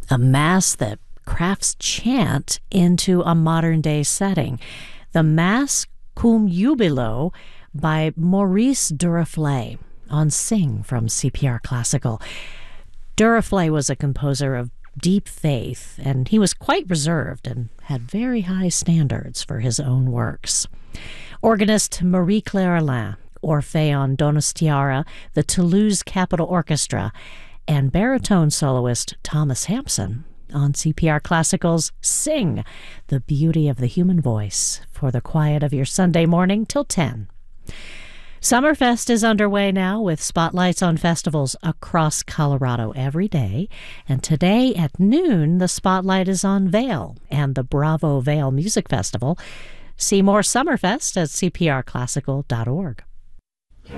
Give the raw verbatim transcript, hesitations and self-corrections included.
a mass that crafts chant into a modern-day setting. The Mass Cum Jubilo by Maurice Duruflé on Sing from C P R Classical. Duruflé was a composer of deep faith, and he was quite reserved and had very high standards for his own works. Organist Marie-Claire Alain, Orpheon Donostiara, the Toulouse Capitol Orchestra, and baritone soloist Thomas Hampson on C P R Classical's Sing, the Beauty of the Human Voice, for the quiet of your Sunday morning till ten. Summerfest is underway now with spotlights on festivals across Colorado every day. And today at noon, the spotlight is on Vail and the Bravo Vail Music Festival. See more Summerfest at c p r classical dot org.